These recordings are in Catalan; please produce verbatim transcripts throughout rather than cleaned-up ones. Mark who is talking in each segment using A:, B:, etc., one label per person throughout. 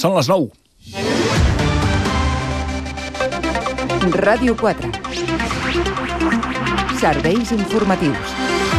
A: Són les nou.
B: Ràdio quatre. Serveis informatius.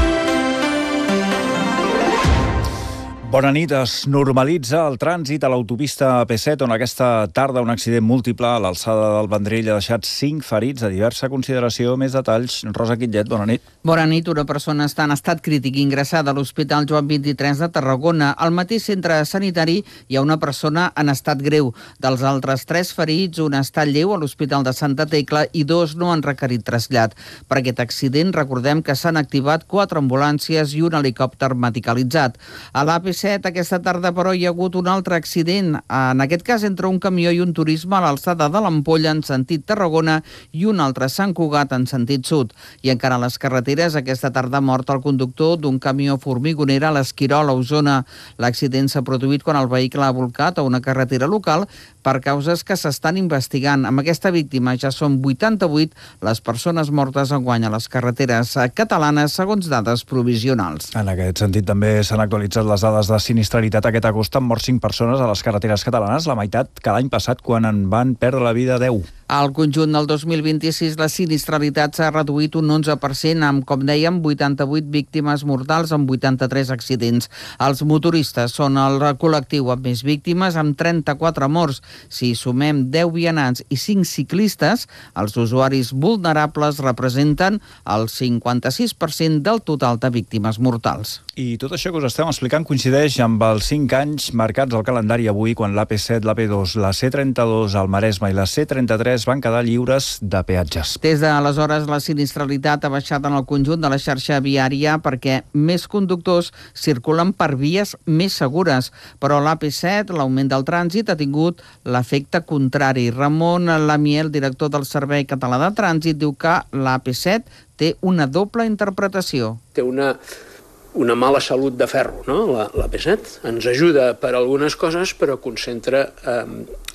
A: Bona nit. Es normalitza el trànsit a l'autopista A P set, on aquesta tarda un accident múltiple a l'alçada del Vendrell ha deixat cinc ferits. De diversa consideració, més detalls. Rosa Quillet, bona nit.
C: Bona nit. Una persona està en estat crític ingressada a l'Hospital Joan vint-i-tres de Tarragona. Al mateix centre sanitari hi ha una persona en estat greu. Dels altres tres ferits, un està lleu a l'Hospital de Santa Tecla i dos no han requerit trasllat. Per aquest accident, recordem que s'han activat quatre ambulàncies i un helicòpter medicalitzat. A l'A P set aquesta tarda, però, hi ha hagut un altre accident. En aquest cas, entre un camió i un turisme a l'alçada de l'Ampolla en sentit Tarragona i un altre a Sant Cugat en sentit sud. I encara a les carreteres, aquesta tarda ha mort el conductor d'un camió formigonera a l'Esquirol, a Osona. L'accident s'ha produït quan el vehicle ha volcat a una carretera local per causes que s'estan investigant. Amb aquesta víctima ja són vuitanta-vuit les persones mortes enguany a les carreteres catalanes, segons dades provisionals.
A: En aquest sentit, també s'han actualitzat les dades de sinistralitat. Aquest agost han mort cinc persones a les carreteres catalanes, la meitat que l'any passat, quan en van perdre la vida deu.
C: Al conjunt del dos mil vint-i-sis, la sinistralitat s'ha reduït un onze per cent, amb, com dèiem, vuitanta-vuit víctimes mortals amb vuitanta-tres accidents. Els motoristes són el col·lectiu amb més víctimes, amb trenta-quatre morts. Si sumem deu vianants i cinc ciclistes, els usuaris vulnerables representen el cinquanta-sis per cent del total de víctimes mortals.
A: I tot això que us estem explicant coincideix amb els cinc anys marcats al calendari avui, quan l'A P set, l'A P dos, la C trenta-dos, el Maresme i la C trenta-tres van quedar lliures de peatges.
C: Des d'aleshores, la sinistralitat ha baixat en el conjunt de la xarxa viària perquè més conductors circulen per vies més segures. Però l'A P set, l'augment del trànsit, ha tingut l'efecte contrari. Ramon Lamiel, director del Servei Català de Trànsit, diu que l'A P set té una doble interpretació.
D: Té una... una mala salut de ferro, no? La, la P set ens ajuda per algunes coses, però concentra eh,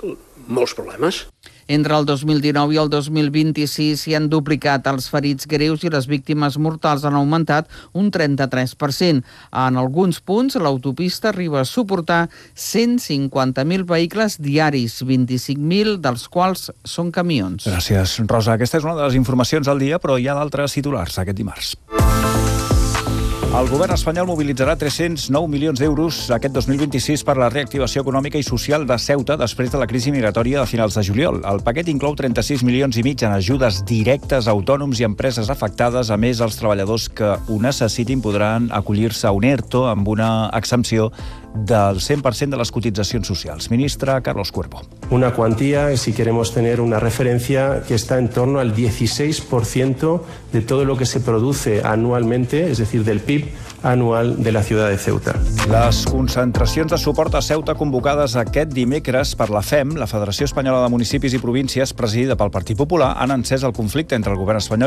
D: molts problemes.
C: Entre el dos mil dinou i el dos mil vint-i-sis s'hi han duplicat els ferits greus i les víctimes mortals han augmentat un trenta-tres per cent. En alguns punts, l'autopista arriba a suportar cent cinquanta mil vehicles diaris, vint-i-cinc mil dels quals són camions.
A: Gràcies, Rosa. Aquesta és una de les informacions del dia, però hi ha d'altres titulars aquest dimarts. El govern espanyol mobilitzarà tres-cents nou milions d'euros aquest dos mil vint-i-sis per la reactivació econòmica i social de Ceuta després de la crisi migratòria de finals de juliol. El paquet inclou trenta-sis milions i mig en ajudes directes a autònoms i empreses afectades. A més, els treballadors que ho necessitin podran acollir-se a un ERTO amb una exempció del cent per cent de las cotitzacions socials. Ministre Carlos Cuervo.
E: Una cuantía, si queremos tener una referencia, que está en torno al dieciséis por ciento de todo lo que se produce anualmente, es decir, del P I B anual de la ciudad de Ceuta.
A: Les concentracions de suport a Ceuta convocades aquest dimecres per la F E M, la Federació Espanyola de Municipis i Províncies, presidida pel Partit Popular, han encès el conflicte entre el govern espanyol